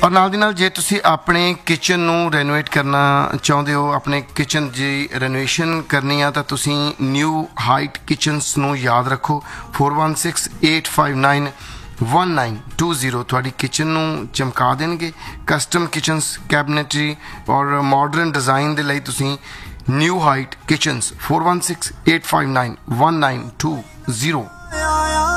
ਔਰ ਨਾਲ ਦੀ ਨਾਲ ਜੇ ਤੁਸੀਂ ਆਪਣੇ ਕਿਚਨ ਨੂੰ ਰੈਨੋਵੇਟ ਕਰਨਾ ਚਾਹੁੰਦੇ ਹੋ, ਆਪਣੇ ਕਿਚਨ ਦੀ ਰੈਨੋਵੇਸ਼ਨ ਕਰਨੀ ਆ, ਤਾਂ ਤੁਸੀਂ ਨਿਊ ਹਾਈਟ ਕਿਚਨਸ ਨੂੰ ਯਾਦ ਰੱਖੋ। 4168591920 ਤੁਹਾਡੀ ਕਿਚਨ ਨੂੰ ਚਮਕਾ ਦੇਣਗੇ। ਕਸਟਮ ਕਿਚਨਸ, ਕੈਬਨਟਰੀ ਔਰ ਮਾਡਰਨ ਡਿਜ਼ਾਈਨ ਦੇ ਲਈ ਤੁਸੀਂ ਨਿਊ ਹਾਈਟ ਕਿਚਨਸ 4168591920